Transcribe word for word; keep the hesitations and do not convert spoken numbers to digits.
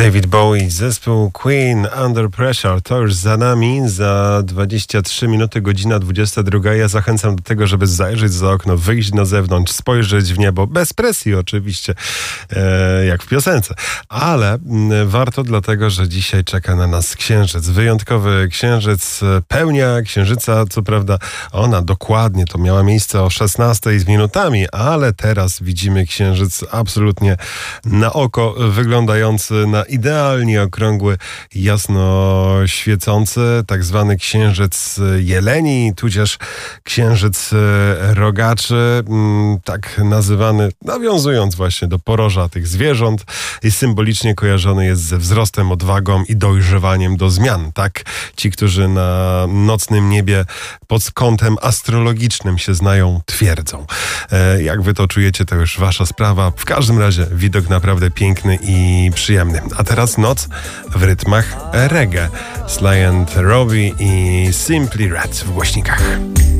David Bowie, zespół Queen, Under Pressure, to już za nami, za dwadzieścia trzy minuty, godzina dwudziesta druga. Ja zachęcam do tego, żeby zajrzeć za okno, wyjść na zewnątrz, spojrzeć w niebo, bez presji oczywiście, e, jak w piosence, ale m, warto dlatego, że dzisiaj czeka na nas księżyc, wyjątkowy księżyc, pełnia księżyca, co prawda ona dokładnie, to miała miejsce o szesnastej z minutami, ale teraz widzimy księżyc absolutnie na oko wyglądający na idealnie okrągły, jasno świecący, tak zwany księżyc jeleni, tudzież księżyc rogaczy, tak nazywany, nawiązując właśnie do poroża tych zwierząt, i symbolicznie kojarzony jest ze wzrostem, odwagą i dojrzewaniem do zmian. Tak ci, którzy na nocnym niebie pod kątem astrologicznym się znają, twierdzą. Jak wy to czujecie, to już wasza sprawa. W każdym razie widok naprawdę piękny i przyjemny. A teraz noc w rytmach reggae. Sly and Robbie i Simply Red w głośnikach.